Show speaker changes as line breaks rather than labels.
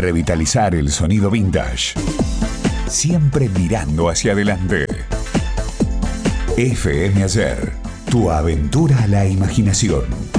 revitalizar el sonido vintage. Siempre mirando hacia adelante. FM Ayer, tu aventura a la imaginación.